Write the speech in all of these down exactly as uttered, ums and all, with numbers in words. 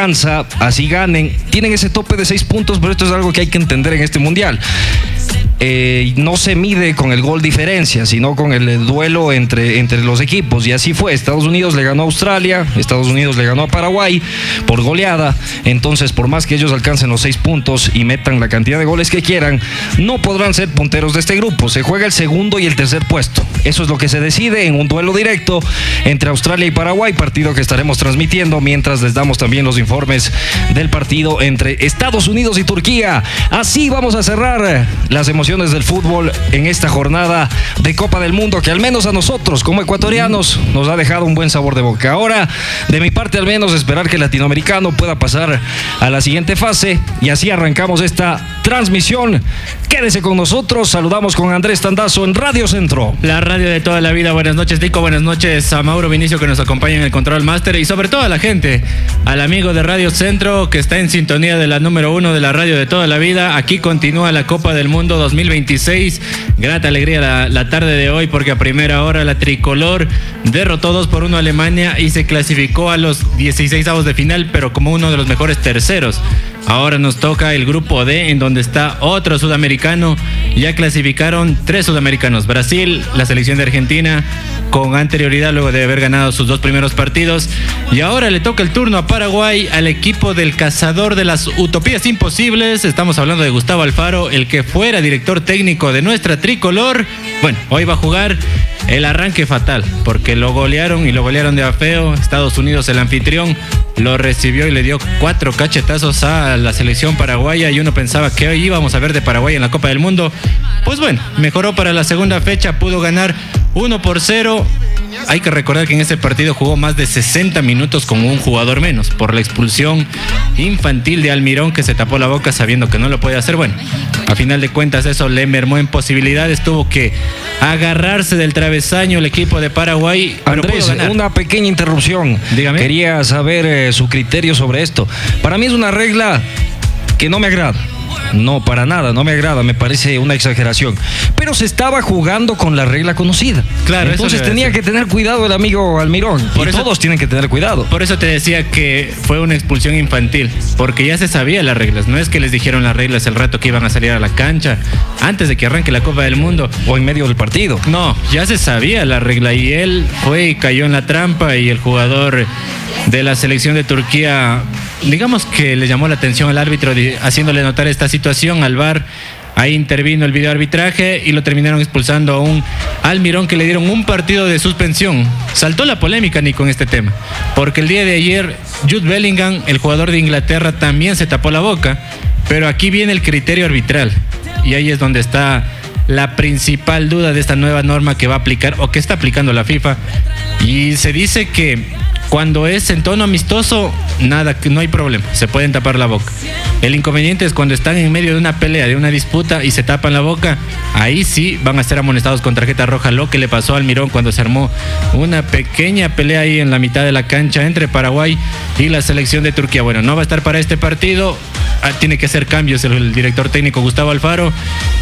alcanza, así ganen. Tienen ese tope de seis puntos, pero esto es algo que hay que entender en este mundial. Eh, no se mide con el gol diferencia, sino con el duelo entre, entre los equipos, y así fue. Estados Unidos le ganó a Australia, Estados Unidos le ganó a Paraguay por goleada. Entonces, por más que ellos alcancen los seis puntos y metan la cantidad de goles que quieran, no podrán ser punteros de este grupo. Se juega el segundo y el tercer puesto. Eso es lo que se decide en un duelo directo entre Australia y Paraguay, partido que estaremos transmitiendo mientras les damos también los informes del partido entre Estados Unidos y Turquía. Así vamos a cerrar las emociones del fútbol en esta jornada de Copa del Mundo, que al menos a nosotros como ecuatorianos nos ha dejado un buen sabor de boca. Ahora, de mi parte al menos, esperar que el latinoamericano pueda pasar a la siguiente fase, y así arrancamos esta transmisión. Quédese con nosotros. Saludamos con Andrés Tandazo en Radio Centro, la radio de toda la vida. Buenas noches, Nico. Buenas noches a Mauro Vinicio, que nos acompaña en el Control Master, y sobre todo a la gente, al amigo de Radio Centro que está en sintonía de la número uno de la radio de toda la vida. Aquí continúa la Copa del Mundo dos mil veintiséis. Grata alegría la, la tarde de hoy, porque a primera hora la tricolor derrotó dos por uno a Alemania y se clasificó a los dieciseisavos de final, pero como uno de los mejores terceros. Ahora nos toca el grupo D, en donde está otro sudamericano. Ya clasificaron tres sudamericanos: Brasil, la selección de Argentina, con anterioridad luego de haber ganado sus dos primeros partidos. Y ahora le toca el turno a Paraguay, al equipo del cazador de las utopías imposibles. Estamos hablando de Gustavo Alfaro, el que fuera director técnico de nuestra tricolor. Bueno, hoy va a jugar el arranque fatal, porque lo golearon y lo golearon de a feo. Estados Unidos, el anfitrión, lo recibió y le dio cuatro cachetazos a la selección paraguaya, y uno pensaba que hoy íbamos a ver de Paraguay en la Copa del Mundo. Pues bueno, mejoró para la segunda fecha, pudo ganar uno por cero. Hay que recordar que en ese partido jugó más de sesenta minutos con un jugador menos, por la expulsión infantil de Almirón, que se tapó la boca sabiendo que no lo podía hacer. Bueno, a final de cuentas eso le mermó en posibilidades, tuvo que agarrarse del travesaño el equipo de Paraguay. Andrés, una pequeña interrupción. Dígame. Quería saber eh, su criterio sobre esto. Para mí es una regla que no me agrada. No, para nada, no me agrada, me parece una exageración. Pero se estaba jugando con la regla conocida. Claro, entonces tenía que tener cuidado el amigo Almirón. Por y eso, todos tienen que tener cuidado. Por eso te decía que fue una expulsión infantil, porque ya se sabía las reglas. No es que les dijeron las reglas el rato que iban a salir a la cancha, antes de que arranque la Copa del Mundo, o en medio del partido. No, ya se sabía la regla, y él fue y cayó en la trampa, y el jugador de la selección de Turquía, digamos que le llamó la atención al árbitro, haciéndole notar esta situación al V A R. Ahí intervino el videoarbitraje y lo terminaron expulsando a un Almirón, que le dieron un partido de suspensión. Saltó la polémica, ni con este tema, porque el día de ayer Jude Bellingham, el jugador de Inglaterra, también se tapó la boca. Pero aquí viene el criterio arbitral, y ahí es donde está la principal duda de esta nueva norma que va a aplicar, o que está aplicando la FIFA. Y se dice que cuando es en tono amistoso, nada, no hay problema, se pueden tapar la boca. El inconveniente es cuando están en medio de una pelea, de una disputa, y se tapan la boca. Ahí sí van a ser amonestados con tarjeta roja, lo que le pasó a Almirón cuando se armó una pequeña pelea ahí en la mitad de la cancha entre Paraguay y la selección de Turquía. Bueno, no va a estar para este partido, tiene que hacer cambios el, el director técnico Gustavo Alfaro.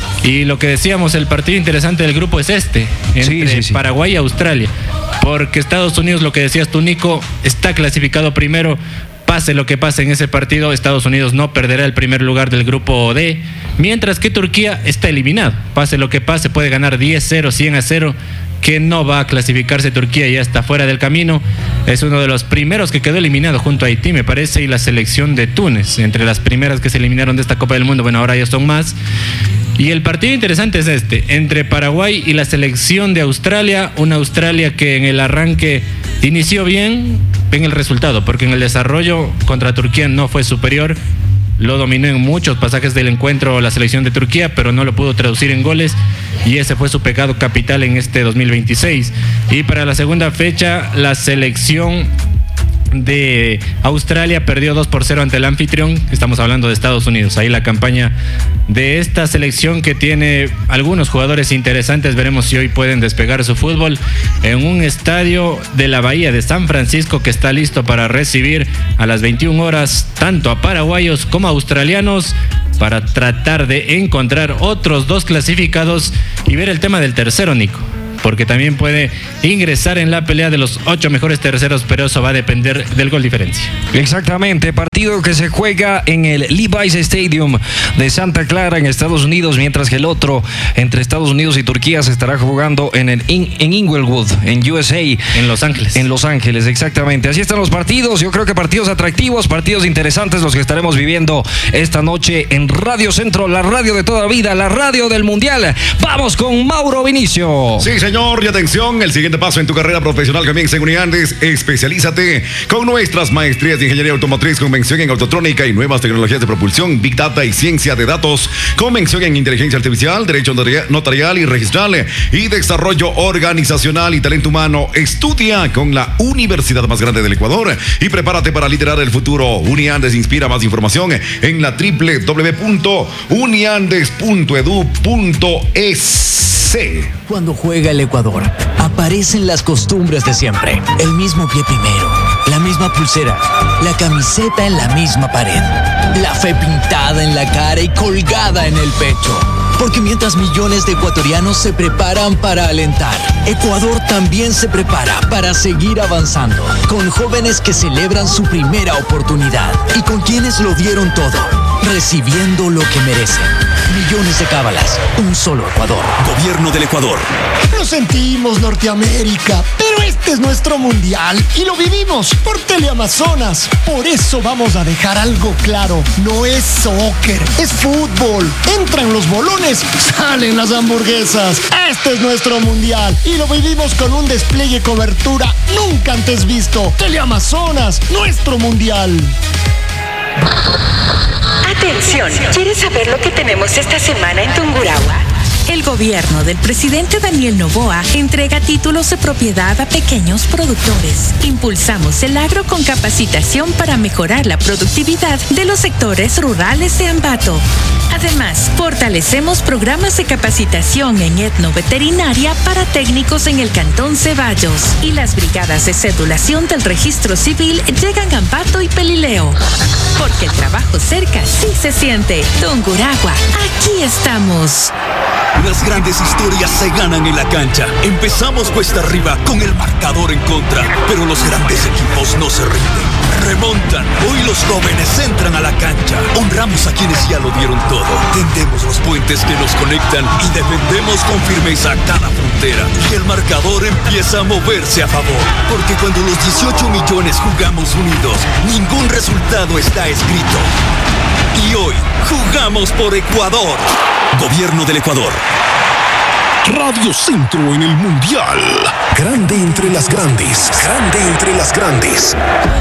Y lo que decíamos, el partido interesante del grupo es este, entre sí, sí, sí. Paraguay y Australia. Porque Estados Unidos, lo que decías tú, Nico, está clasificado primero. Pase lo que pase en ese partido, Estados Unidos no perderá el primer lugar del grupo D, mientras que Turquía está eliminado. Pase lo que pase, puede ganar diez cero, cien a cero, que no va a clasificarse Turquía, ya está fuera del camino. Es uno de los primeros que quedó eliminado junto a Haití, me parece, y la selección de Túnez, entre las primeras que se eliminaron de esta Copa del Mundo. Bueno, ahora ya son más. Y el partido interesante es este, entre Paraguay y la selección de Australia. Una Australia que en el arranque inició bien, ven el resultado, porque en el desarrollo contra Turquía no fue superior. Lo dominó en muchos pasajes del encuentro la selección de Turquía, pero no lo pudo traducir en goles, y ese fue su pecado capital en este dos mil veintiséis. Y para la segunda fecha, la selección de Australia perdió dos por cero ante el anfitrión. Estamos hablando de Estados Unidos. Ahí la campaña de esta selección, que tiene algunos jugadores interesantes. Veremos si hoy pueden despegar su fútbol en un estadio de la Bahía de San Francisco, que está listo para recibir a las veintiuna horas tanto a paraguayos como a australianos, para tratar de encontrar otros dos clasificados y ver el tema del tercero, Nico. porque también puede ingresar en la pelea de los ocho mejores terceros, pero eso va a depender del gol diferencia. Exactamente, partido que se juega en el Levi's Stadium de Santa Clara en Estados Unidos, mientras que el otro entre Estados Unidos y Turquía se estará jugando en, el in, en Inglewood, en U S A. En Los Ángeles. En Los Ángeles, exactamente. Así están los partidos. Yo creo que partidos atractivos, partidos interesantes los que estaremos viviendo esta noche en Radio Centro, la radio de toda vida, la radio del Mundial. Vamos con Mauro Vinicio. Sí, señor, y atención, el siguiente paso en tu carrera profesional comienza en Uniandes. Especialízate con nuestras maestrías de Ingeniería Automotriz, con mención en Autotrónica y nuevas tecnologías de propulsión, Big Data y Ciencia de Datos, con mención en Inteligencia Artificial, Derecho Notarial y Registral y Desarrollo Organizacional y Talento Humano. Estudia con la universidad más grande del Ecuador y prepárate para liderar el futuro. Uniandes inspira. Más información en la doble u doble u doble u punto uniandes punto edu punto es. Cuando juega el Ecuador, aparecen las costumbres de siempre. El mismo pie primero, la misma pulsera, la camiseta en la misma pared, la fe pintada en la cara y colgada en el pecho. Porque mientras millones de ecuatorianos se preparan para alentar, Ecuador también se prepara para seguir avanzando, con jóvenes que celebran su primera oportunidad y con quienes lo dieron todo, recibiendo lo que merecen. Millones de cábalas, un solo Ecuador. Gobierno del Ecuador. Lo sentimos, Norteamérica, pero este es nuestro mundial y lo vivimos por Teleamazonas. Por eso vamos a dejar algo claro: no es soccer, es fútbol. Entran los bolones, salen las hamburguesas. Este es nuestro mundial y lo vivimos con un despliegue y cobertura nunca antes visto. Teleamazonas, nuestro mundial. Atención, ¿quieres saber lo que tenemos esta semana en Tungurahua? El gobierno del presidente Daniel Noboa entrega títulos de propiedad a pequeños productores. Impulsamos el agro con capacitación para mejorar la productividad de los sectores rurales de Ambato. Además, fortalecemos programas de capacitación en etnoveterinaria para técnicos en el Cantón Ceballos. Y las brigadas de cedulación del registro civil llegan a Ambato y Pelileo. Porque el trabajo cerca sí se siente. Tungurahua, aquí estamos. Las grandes historias se ganan en la cancha. Empezamos cuesta arriba con el marcador en contra, pero los grandes equipos no se rinden. Remontan. Hoy los jóvenes entran a la cancha. Honramos a quienes ya lo dieron todo. Tendemos los puentes que nos conectan y defendemos con firmeza cada frontera. Y el marcador empieza a moverse a favor. Porque cuando los dieciocho millones jugamos unidos, ningún resultado está escrito. Y hoy jugamos por Ecuador. Gobierno del Ecuador. Radio Centro en el Mundial. Grande entre las grandes. Grande entre las grandes.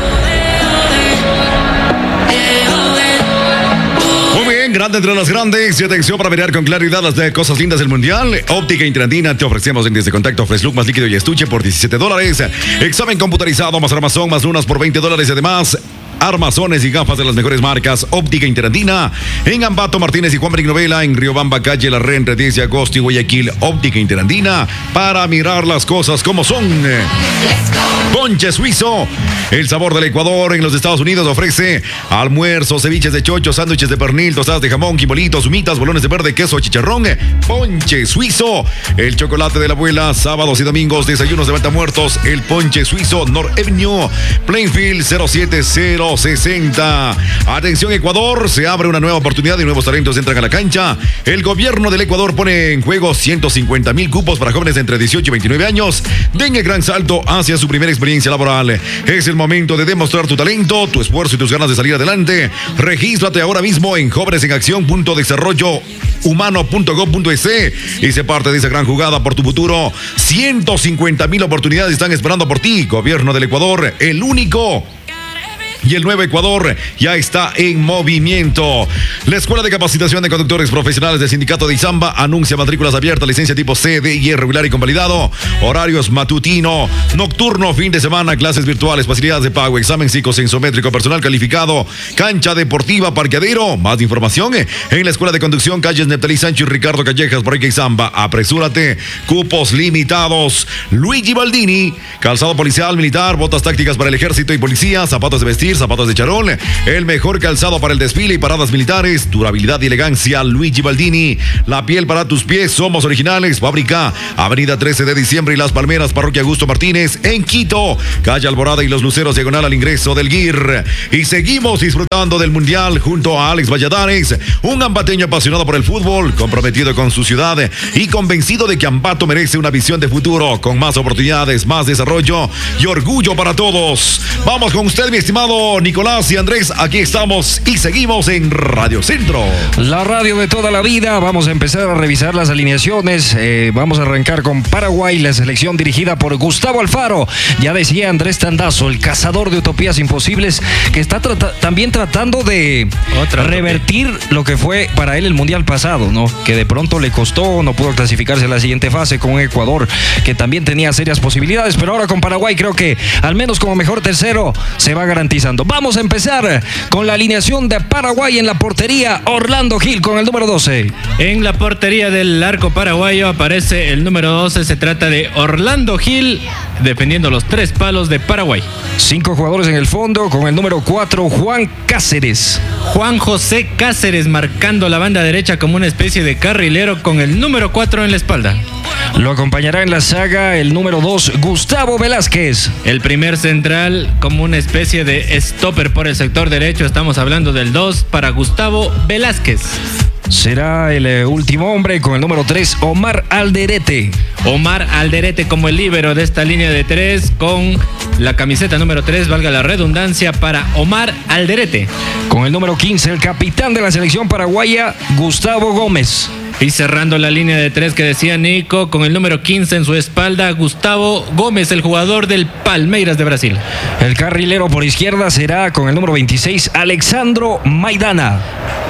Muy bien, grande entre las grandes. Y atención para mirar con claridad las de cosas lindas del Mundial. Óptica Intradina, te ofrecemos en desde contacto Freslook más líquido y estuche por diecisiete dólares. Examen computarizado más armazón más lunas por veinte dólares. Además, armazones y gafas de las mejores marcas. Óptica Intradina en Ambato, Martínez y Juan Benigno Vela, en Riobamba, calle La Re, entre diez de agosto y Guayaquil. Óptica Intradina para mirar las cosas como son. Ponche Suizo, el sabor del Ecuador en los Estados Unidos, ofrece almuerzos, ceviches de chocho, sándwiches de pernil, tostadas de jamón, quimolitos, humitas, bolones de verde, queso, chicharrón. Ponche Suizo, el chocolate de la abuela, sábados y domingos, desayunos de matamuertos. El Ponche Suizo, North Avenue, Plainfield, cero siete cero sesenta. Atención Ecuador, se abre una nueva oportunidad y nuevos talentos entran a la cancha. El gobierno del Ecuador pone en juego ciento cincuenta mil cupos para jóvenes de entre dieciocho y veintinueve años. Den el gran salto hacia su primera experiencia laboral. Es el momento de demostrar tu talento, tu esfuerzo y tus ganas de salir adelante. Regístrate ahora mismo en jóvenes en acción punto desarrollo humano punto gob punto es y sé parte de esa gran jugada por tu futuro. ciento cincuenta mil oportunidades están esperando por ti. Gobierno del Ecuador, el único. Y el nuevo Ecuador ya está en movimiento. La Escuela de Capacitación de Conductores Profesionales del Sindicato de Izamba anuncia matrículas abiertas, licencia tipo C, D y E regular y convalidado. Horarios matutino, nocturno, fin de semana, clases virtuales, facilidades de pago, examen psicosensométrico, personal calificado, cancha deportiva, parqueadero. Más información en la Escuela de Conducción, calles Neptalí Sánchez y Ricardo Callejas, por ahí Izamba. Apresúrate, cupos limitados. Luigi Baldini, calzado policial, militar, botas tácticas para el ejército y policía, zapatos de vestir, zapatos de charol, el mejor calzado para el desfile y paradas militares, durabilidad y elegancia, Luigi Baldini, la piel para tus pies, somos originales, fábrica, avenida trece de diciembre y Las Palmeras, parroquia Augusto Martínez, en Quito, calle Alborada y Los Luceros, diagonal al ingreso del G I R. Y seguimos disfrutando del Mundial junto a Alex Valladares, un ambateño apasionado por el fútbol, comprometido con su ciudad y convencido de que Ambato merece una visión de futuro, con más oportunidades, más desarrollo y orgullo para todos. Vamos con usted, mi estimado Nicolás y Andrés, aquí estamos y seguimos en Radio Centro. La radio de toda la vida. Vamos a empezar a revisar las alineaciones. Eh, vamos a arrancar con Paraguay, la selección dirigida por Gustavo Alfaro. Ya decía Andrés Tandazo, el cazador de utopías imposibles, que está trata- también tratando de Otra revertir utopía. Lo que fue para él el Mundial pasado, ¿no? Que de pronto le costó, no pudo clasificarse a la siguiente fase con Ecuador, que también tenía serias posibilidades, pero ahora con Paraguay creo que al menos como mejor tercero se va garantizando. Vamos a empezar con la alineación de Paraguay. En la portería, Orlando Gil con el número doce. En la portería del arco paraguayo aparece el número doce, se trata de Orlando Gil, defendiendo los tres palos de Paraguay. Cinco jugadores en el fondo, con el número cuatro, Juan Cáceres. Juan José Cáceres marcando la banda derecha como una especie de carrilero con el número cuatro en la espalda. Lo acompañará en la saga el número dos, Gustavo Velázquez. El primer central como una especie de stopper por el sector derecho, estamos hablando del dos para Gustavo Velázquez. Será el eh, último hombre con el número tres, Omar Alderete. Omar Alderete como el líbero de esta línea de tres, con la camiseta número tres, valga la redundancia, para Omar Alderete. Con el número quince, el capitán de la selección paraguaya, Gustavo Gómez. Y cerrando la línea de tres que decía Nico, con el número quince en su espalda, Gustavo Gómez, el jugador del Palmeiras de Brasil. El carrilero por izquierda será con el número veintiséis, Alexandro Maidana.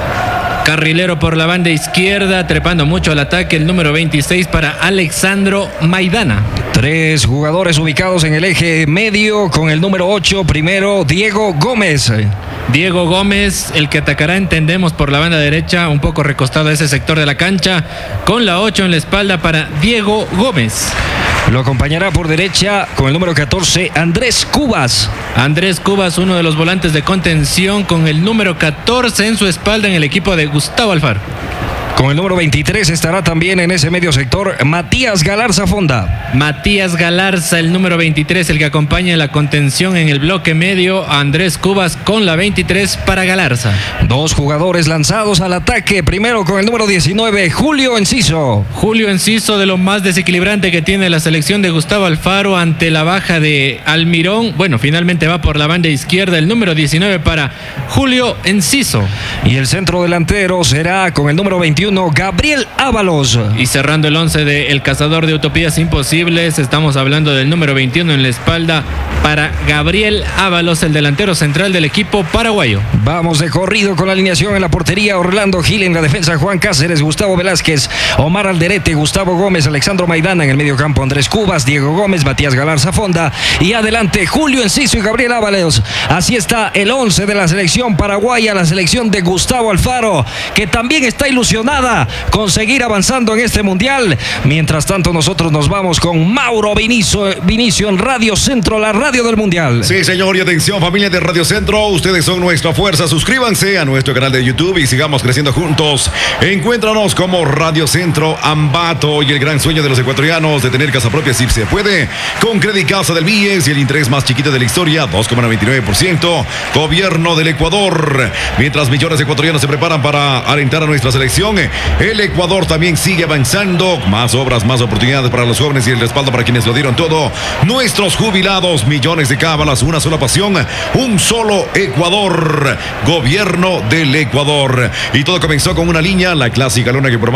Carrilero por la banda izquierda, trepando mucho al ataque, el número veintiséis para Alexandro Maidana. Tres jugadores ubicados en el eje medio, con el número ocho, primero Diego Gómez. Diego Gómez, el que atacará, entendemos, por la banda derecha, un poco recostado a ese sector de la cancha, con la ocho en la espalda para Diego Gómez. Lo acompañará por derecha con el número catorce, Andrés Cubas. Andrés Cubas, uno de los volantes de contención, con el número catorce en su espalda en el equipo de Gustavo Alfaro. Con el número veintitrés estará también en ese medio sector Matías Galarza Fonda. Matías Galarza, el número veintitrés, el que acompaña la contención en el bloque medio, a Andrés Cubas con la veintitrés para Galarza. Dos jugadores lanzados al ataque. Primero con el número diecinueve, Julio Enciso. Julio Enciso, de lo más desequilibrante que tiene la selección de Gustavo Alfaro ante la baja de Almirón. Bueno, finalmente va por la banda izquierda, el número diecinueve para Julio Enciso. Y el centro delantero será con el número veintiuno, Gabriel Ábalos. Y cerrando el once de El Cazador de Utopías Imposibles, estamos hablando del número veintiuno en la espalda para Gabriel Ábalos, el delantero central del equipo paraguayo. Vamos de corrido con la alineación. En la portería, Orlando Gil; en la defensa, Juan Cáceres, Gustavo Velázquez, Omar Alderete, Gustavo Gómez, Alexandro Maidana; en el medio campo, Andrés Cubas, Diego Gómez, Matías Galarza Fonda, y adelante Julio Enciso y Gabriel Ábalos. Así está el once de la selección paraguaya, la selección de Gustavo Alfaro, que también está ilusionada con seguir avanzando en este mundial. Mientras tanto, nosotros nos vamos con Mauro Vinicio, Vinicio en Radio Centro, la radio del mundial. Sí, señor, y atención, familia de Radio Centro, ustedes son nuestra fuerza. Suscríbanse a nuestro canal de YouTube y sigamos creciendo juntos. Encuéntranos como Radio Centro Ambato, y el gran sueño de los ecuatorianos de tener casa propia, si se puede, con Credit Casa del Vies y el interés más chiquito de la historia, dos coma noventa y nueve por ciento. Gobierno del Ecuador. Mientras millones de ecuatorianos se preparan para alentar a nuestra selección, el Ecuador también sigue avanzando. Más obras, más oportunidades para los jóvenes y el respaldo para quienes lo dieron todo. Nuestros jubilados, millones de cábalas, una sola pasión, un solo Ecuador. Gobierno del Ecuador. Y todo comenzó con una línea, la clásica luna que por